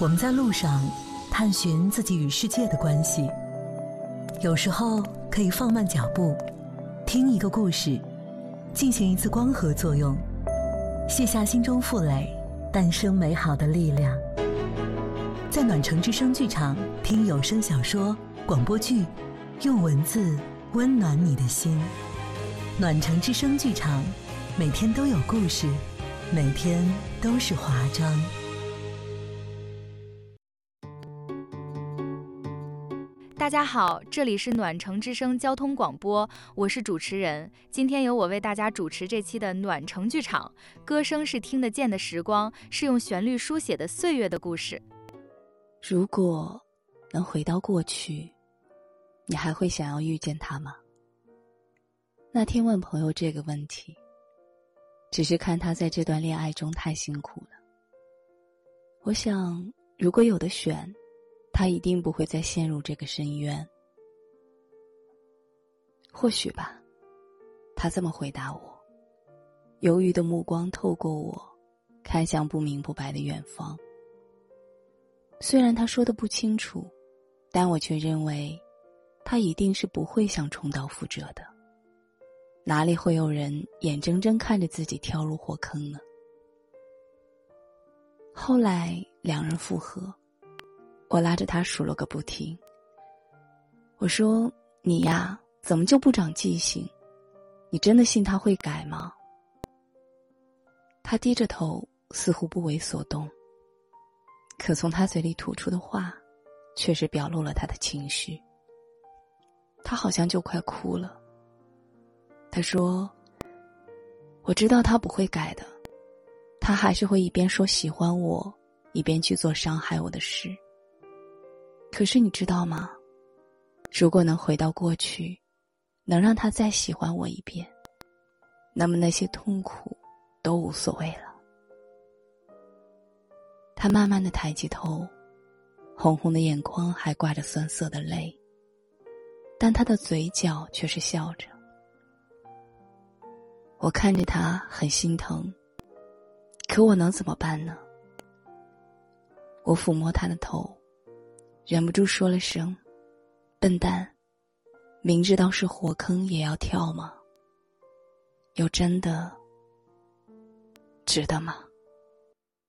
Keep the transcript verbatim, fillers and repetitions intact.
我们在路上探寻自己与世界的关系，有时候可以放慢脚步，听一个故事，进行一次光合作用，卸下心中负累，诞生美好的力量。在暖城之声剧场听有声小说、广播剧，用文字温暖你的心。暖城之声剧场，每天都有故事，每天都是华章。 大家好，这里是暖城之声交通广播，我是主持人。今天由我为大家主持这期的暖城剧场。歌声是听得见的时光，是用旋律书写的岁月的故事。 如果能回到过去，你还会想要遇见他吗？那天问朋友这个问题，只是看他在这段恋爱中太辛苦了。我想，如果有得选，他一定不会再陷入这个深渊。或许吧，他这么回答我，忧郁的目光透过我，看向不明不白的远方。虽然他说的不清楚，但我却认为，他一定是不会想重蹈覆辙的。哪里会有人眼睁睁看着自己跳入火坑呢？后来两人复合，我拉着他数了个不停。我说，你呀，怎么就不长记性？你真的信他会改吗？他低着头，似乎不为所动，可从他嘴里吐出的话，确实表露了他的情绪。他好像就快哭了。他说，我知道他不会改的，他还是会一边说喜欢我，一边去做伤害我的事。可是你知道吗？如果能回到过去，能让他再喜欢我一遍，那么那些痛苦都无所谓了。他慢慢地抬起头，红红的眼眶还挂着酸涩的泪，但他的嘴角却是笑着。我看着他很心疼，可我能怎么办呢？我抚摸他的头，忍不住说了声，笨蛋，明知道是火坑也要跳吗？又真的值得吗？